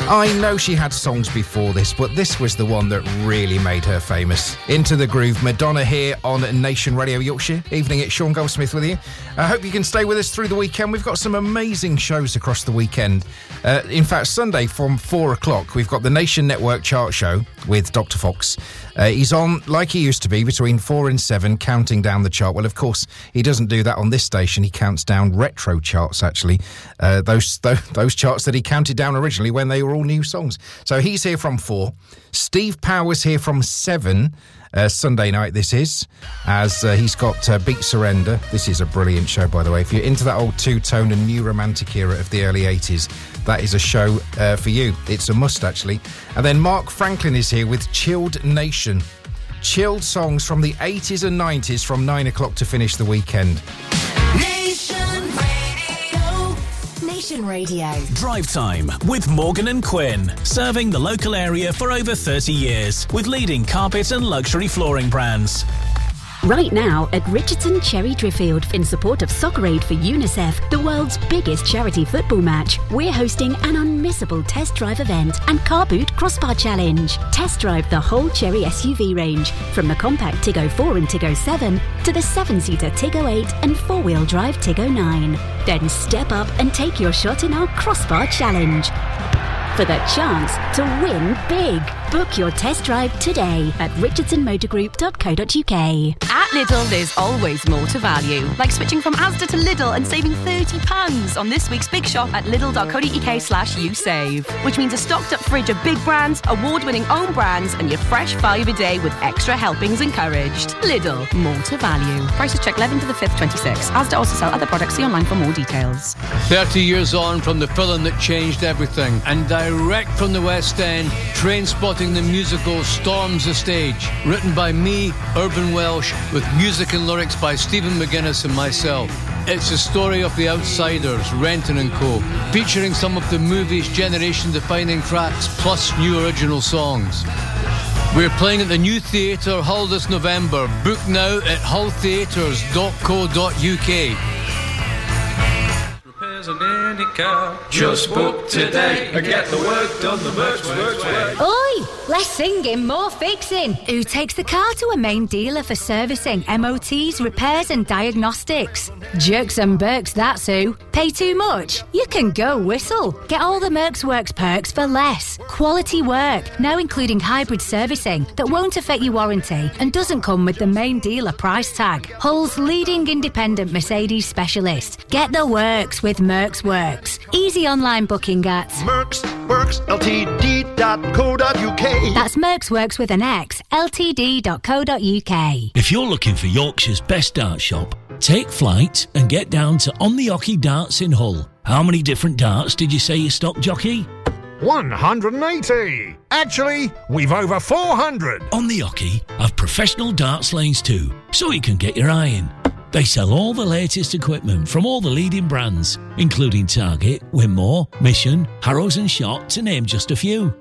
I know she had songs before this, but this was the one that really made her famous. Into the Groove, Madonna here on Nation Radio Yorkshire. Evening, it's Sean Goldsmith with you. I hope you can stay with us through the weekend. We've got some amazing shows across the weekend. In fact, Sunday from 4 o'clock, we've got the Nation Network Chart Show with Dr. Fox. He's on, like he used to be, between 4 and 7, counting down the chart. Well, of course, he doesn't do that on this station. He counts down retro charts, actually. Those charts that he counted down originally when they were all new songs. So he's here from 4. Steve Powers here from 7. Sunday night this is, as he's got Beat Surrender. This is a brilliant show, by the way. If you're into that old two-tone and new romantic era of the early 80s, that is a show for you. It's a must, actually. And then Mark Franklin is here with Chilled Nation. Chilled songs from the 80s and 90s from 9 o'clock to finish the weekend. Nation Radio. Drive Time with Morgan and Quinn. Serving the local area for over 30 years with leading carpet and luxury flooring brands. Right now at Richardson Cherry Driffield, in support of Soccer Aid for UNICEF, the world's biggest charity football match, we're hosting an unmissable test drive event and car boot crossbar challenge. Test drive the whole Cherry SUV range, from the compact Tiggo 4 and Tiggo 7 to the 7-seater Tiggo 8 and 4-wheel drive Tiggo 9. Then step up and take your shot in our crossbar challenge for the chance to win big. Book your test drive today at richardsonmotorgroup.co.uk. At Lidl, there's always more to value. Like switching from Asda to Lidl and saving £30 on this week's big shop at lidl.co.uk/usave. Which means a stocked up fridge of big brands, award-winning own brands, and your fresh value a day with extra helpings encouraged. Lidl, more to value. Prices check 11th to the 5th, 26. Asda also sell other products. See online for more details. 30 years on from the film that changed everything, and direct from the West End, Trainspotting the musical storms the stage. Written by me, Urban Welsh, with music and lyrics by Stephen McGuinness and myself. It's the story of The Outsiders, Renton and Co., featuring some of the movie's generation-defining tracks, plus new original songs. We're playing at the New Theatre, Hull, this November. Book now at hulltheatres.co.uk. Just book today and get the work done the Mercs way. Oi! Less singing, more fixing. Who takes the car to a main dealer for servicing, MOTs, repairs and diagnostics? Jerks and Berks, that's who. Pay too much? You can go Whistle. Get all the Mercs Works perks for less. Quality work, now including hybrid servicing that won't affect your warranty and doesn't come with the main dealer price tag. Hull's leading independent Mercedes specialist. Get the works with Mercs Works. Easy online booking at mercsworksltd.co.uk. That's Mercs Works with an X, ltd.co.uk. If you're looking for Yorkshire's best dart shop, take flight and get down to On the Hockey Darts in Hull. How many different darts did you say you stock, jockey? 180. Actually, we've over 400. On the Hockey have professional darts lanes too, so you can get your eye in. They sell all the latest equipment from all the leading brands, including Target, Winmore, Mission, Harrows and Shot, to name just a few.